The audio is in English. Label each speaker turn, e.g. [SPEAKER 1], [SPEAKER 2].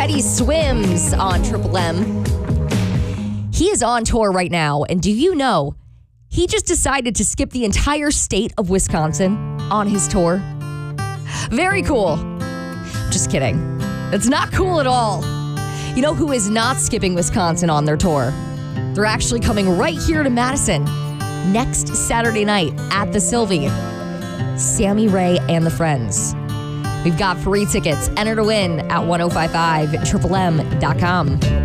[SPEAKER 1] Eddie Swims on Triple M. He is on tour right now, and do you know, he just decided to skip the entire state of Wisconsin on his tour. Very cool. Just kidding. It's not cool at all. You know who is not skipping Wisconsin on their tour? They're actually coming right here to Madison next Saturday night at the Sylvie. Sammy Ray and the Friends. We've got free tickets. Enter to win at 1055triplem.com.